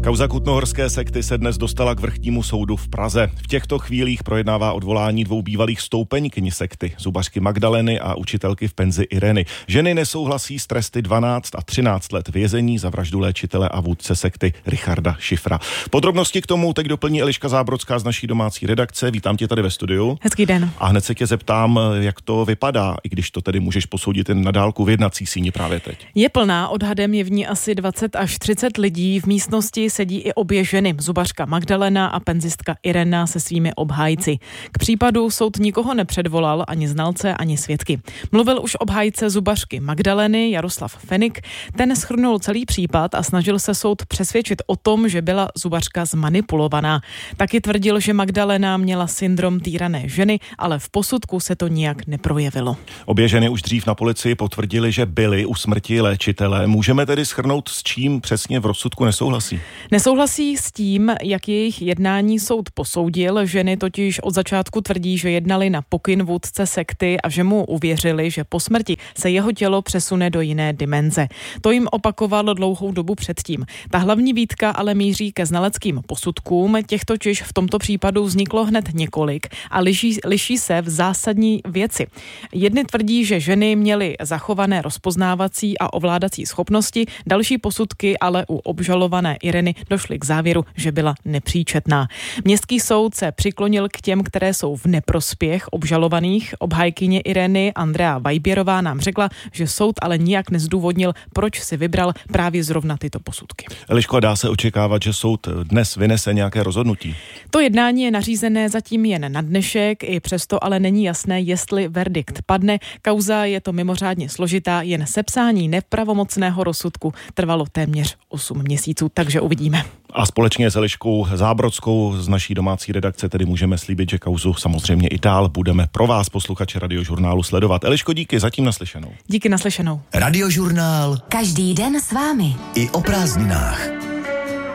Kauza kutnohorské sekty se dnes dostala k vrchnímu soudu v Praze. V těchto chvílích projednává odvolání dvou bývalých stoupeňkyň sekty, zubařky Magdaleny a učitelky v penzi Ireny. Ženy nesouhlasí s tresty 12 a 13 let vězení za vraždu léčitele a vůdce sekty Richarda Šifra. Podrobnosti k tomu teď doplní Eliška Zábrodská z naší domácí redakce. Vítám tě tady ve studiu. Hezký den. A hned se tě zeptám, jak to vypadá, i když to tedy můžeš posoudit jen na dálku v jednací síni právě teď. Je plná, odhadem je v ní asi 20 až 30 lidí. V místnosti sedí i obě ženy, zubařka Magdalena a penzistka Irena se svými obhájci. K případu soud nikoho nepředvolal, ani znalce, ani svědky. Mluvil už obhájce zubařky Magdaleny Jaroslav Fenik. Ten shrnul celý případ a snažil se soud přesvědčit o tom, že byla zubařka zmanipulovaná. Taky tvrdil, že Magdalena měla syndrom týrané ženy, ale v posudku se to nijak neprojevilo. Obě ženy už dřív na policii potvrdili, že byly u smrti léčitele. Můžeme tedy shrnout, s čím přesně v rozsudku nesouhlasí? Nesouhlasí s tím, jak jejich jednání soud posoudil. Ženy totiž od začátku tvrdí, že jednali na pokyn vůdce sekty a že mu uvěřili, že po smrti se jeho tělo přesune do jiné dimenze. To jim opakovalo dlouhou dobu předtím. Ta hlavní výtka ale míří ke znaleckým posudkům. Těch totiž v tomto případu vzniklo hned několik a liší se v zásadní věci. Jedny tvrdí, že ženy měly zachované rozpoznávací a ovládací schopnosti, další posudky ale u obžalované Ireny došly k závěru, že byla nepříčetná. Městský soud se přiklonil k těm, které jsou v neprospěch obžalovaných. Obhájkyně Ireny Andrea Vajběrová nám řekla, že soud ale nijak nezdůvodnil, proč si vybral právě zrovna tyto posudky. Eliško, dá se očekávat, že soud dnes vynese nějaké rozhodnutí? To jednání je nařízené zatím jen na dnešek, i přesto ale není jasné, jestli verdikt padne. Kauza je to mimořádně složitá, jen sepsání nepravomocného rozsudku trvalo téměř 8 měsíců, takže uvidíme. A společně s Eliškou Zábrodskou z naší domácí redakce tedy můžeme slíbit, že kauzu samozřejmě i dál budeme pro vás, posluchače Radiožurnálu, sledovat. Eliško, díky, zatím naslyšenou. Díky, naslyšenou. Radiožurnál. Každý den s vámi. I o prázdninách.